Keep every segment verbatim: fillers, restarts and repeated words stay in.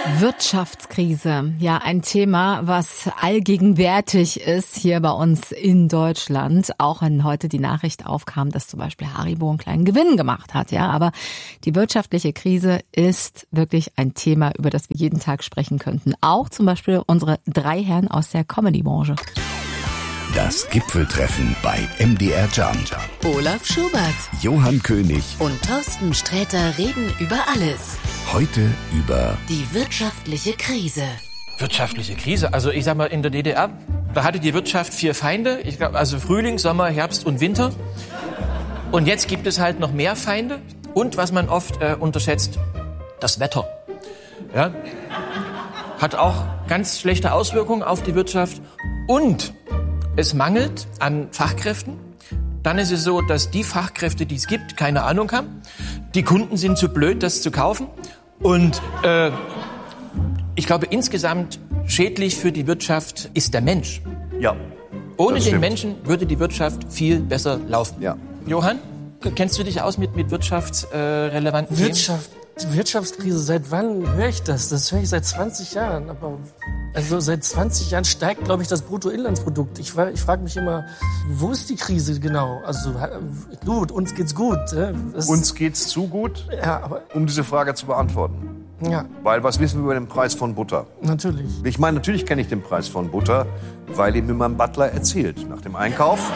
Wirtschaftskrise, ja, ein Thema, was allgegenwärtig ist hier bei uns in Deutschland. Auch wenn heute die Nachricht aufkam, dass zum Beispiel Haribo einen kleinen Gewinn gemacht hat, ja. Aber die wirtschaftliche Krise ist wirklich ein Thema, über das wir jeden Tag sprechen könnten. Auch zum Beispiel unsere drei Herren aus der Comedy-Branche. Das Gipfeltreffen bei M D R Jump. Olaf Schubert, Johann König und Thorsten Sträter reden über alles. Heute über die wirtschaftliche Krise. Wirtschaftliche Krise? Also ich sag mal, in der D D R, da hatte die Wirtschaft vier Feinde. Ich glaube, also Frühling, Sommer, Herbst und Winter. Und jetzt gibt es halt noch mehr Feinde. Und was man oft äh, unterschätzt, das Wetter. Ja? Hat auch ganz schlechte Auswirkungen auf die Wirtschaft. Und es mangelt an Fachkräften. Dann ist es so, dass die Fachkräfte, die es gibt, keine Ahnung haben. Die Kunden sind zu blöd, das zu kaufen. Und äh, ich glaube, insgesamt schädlich für die Wirtschaft ist der Mensch. Ja. Ohne den Menschen würde die Wirtschaft viel besser laufen. Ja. Johann, kennst du dich aus mit, mit wirtschaftsrelevanten Themen? Wirtschaft, Wirtschaftskrise, seit wann höre ich das? Das höre ich seit zwanzig Jahren. Aber also seit zwanzig Jahren steigt, glaube ich, das Bruttoinlandsprodukt. Ich, ich frage mich immer, wo ist die Krise genau? Also gut, uns geht's gut. Das uns geht's zu gut, ja, aber, um diese Frage zu beantworten. Ja. Weil was wissen wir über den Preis von Butter? Natürlich. Ich meine, natürlich kenne ich den Preis von Butter, weil ihn mir mein Butler erzählt. Nach dem Einkauf.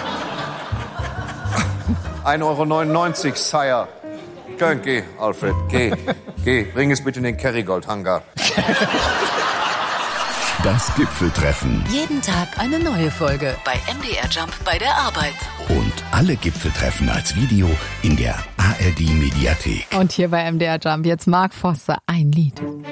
ein Euro neunundneunzig, Sire. Geh, Alfred, geh, geh. Bring es bitte in den Kerrygold-Hangar. das Gipfeltreffen. Jeden Tag eine neue Folge bei M D R Jump bei der Arbeit. Und alle Gipfeltreffen als Video in der A R D Mediathek. Und hier bei M D R Jump jetzt Mark Forster, ein Lied.